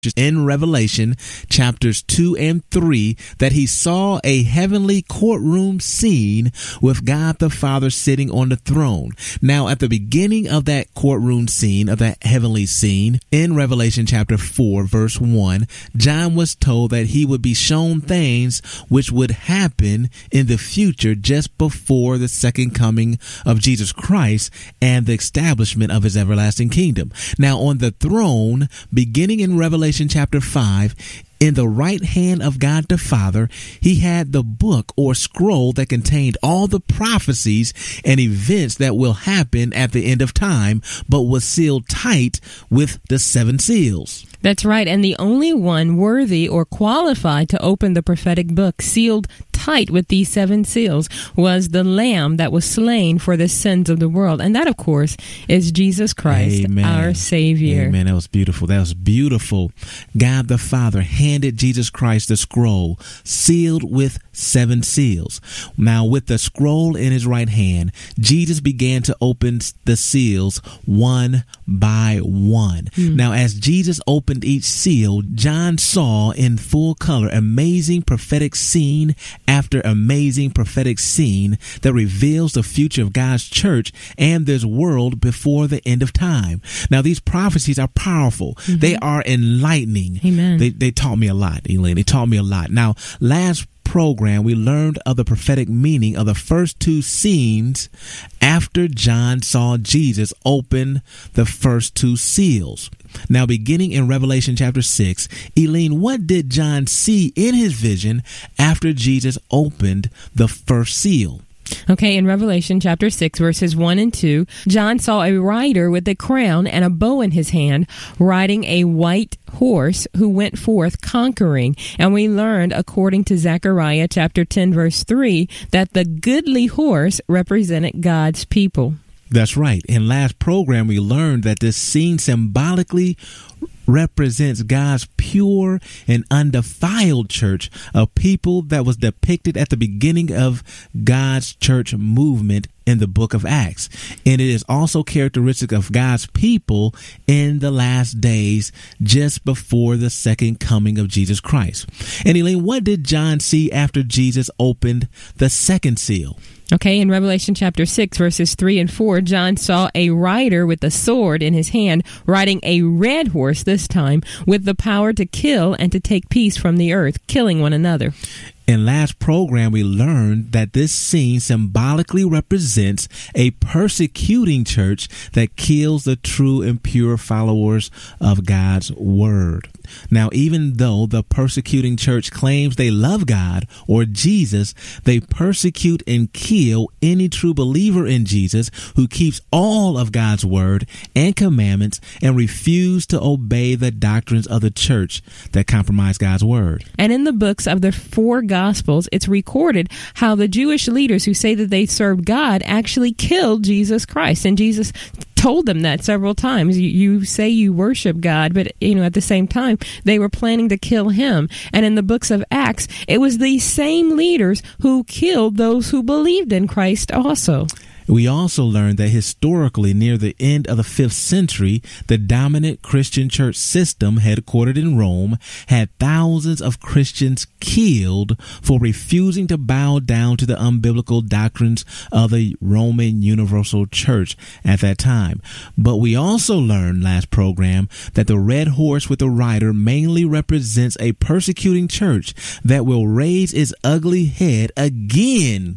in Revelation chapters 2 and 3 that he saw a heavenly courtroom scene with God the Father sitting on the throne. Now, at the beginning of that courtroom scene, of that heavenly scene, in Revelation chapter 4, verse 1, John was told that he would be shown things which would happen in the future just before the second coming of Jesus Christ and the establishment of his everlasting kingdom. Now, on the throne, beginning in Revelation chapter 5, in the right hand of God the Father, he had the book or scroll that contained all the prophecies and events that will happen at the end of time, but was sealed tight with the 7 seals. That's right. And the only one worthy or qualified to open the prophetic book sealed tight with these 7 seals was the Lamb that was slain for the sins of the world. And that, of course, is Jesus Christ, Amen. Our Savior. Amen. That was beautiful. That was beautiful. God the Father handed Jesus Christ the scroll sealed with 7 seals. Now, with the scroll in his right hand, Jesus began to open the seals one by one. Now, as Jesus opened each seal, John saw in full color amazing prophetic scene after amazing prophetic scene that reveals the future of God's church and this world before the end of time. Now, these prophecies are powerful. They are enlightening. Amen. They taught me a lot, Elaine. They taught me a lot. Now, last program, we learned of the prophetic meaning of the first 2 scenes after John saw Jesus open the first 2 seals. Now, beginning in Revelation chapter 6, Elaine, what did John see in his vision after Jesus opened the first seal? Okay, in Revelation chapter 6, verses 1 and 2, John saw a rider with a crown and a bow in his hand, riding a white horse, who went forth conquering. And we learned, according to Zechariah chapter 10, verse 3, that the goodly horse represented God's people. That's right. In last program, we learned that this scene symbolically represents God's pure and undefiled church, a people that was depicted at the beginning of God's church movement in the book of Acts. And it is also characteristic of God's people in the last days, just before the second coming of Jesus Christ. And Elaine, what did John see after Jesus opened the second seal? Okay, in Revelation chapter 6, verses 3 and 4, John saw a rider with a sword in his hand, riding a red horse this time, with the power to kill and to take peace from the earth, killing one another. In last program, we learned that this scene symbolically represents a persecuting church that kills the true and pure followers of God's word. Now, even though the persecuting church claims they love God or Jesus, they persecute and kill any true believer in Jesus who keeps all of God's word and commandments and refuse to obey the doctrines of the church that compromise God's word. And in the books of the 4 Gospels, it's recorded how the Jewish leaders who say that they served God actually killed Jesus Christ. And Jesus told them that several times. You say you worship God, but at the same time, they were planning to kill him. And in the books of Acts, it was these same leaders who killed those who believed in Christ also. We also learned that historically, near the end of the 5th century, the dominant Christian church system, headquartered in Rome, had thousands of Christians killed for refusing to bow down to the unbiblical doctrines of the Roman Universal Church at that time. But we also learned last program that the red horse with the rider mainly represents a persecuting church that will raise its ugly head again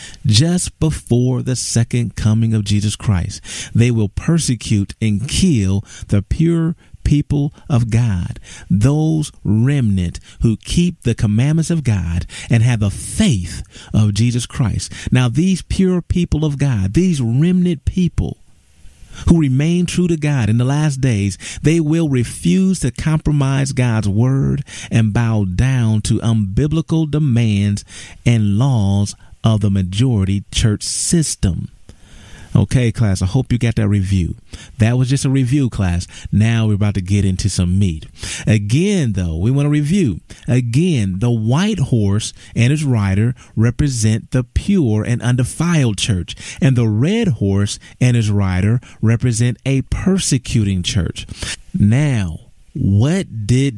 just before the second coming of Jesus Christ. They will persecute and kill the pure people of God, those remnant who keep the commandments of God and have the faith of Jesus Christ. Now, these pure people of God, these remnant people who remain true to God in the last days, they will refuse to compromise God's word and bow down to unbiblical demands and laws of the majority church system. Okay, class, I hope you got that review. That was just a review, class. Now we're about to get into some meat. Again, though, we want to review. Again, the white horse and his rider represent the pure and undefiled church, and the red horse and his rider represent a persecuting church. Now, what did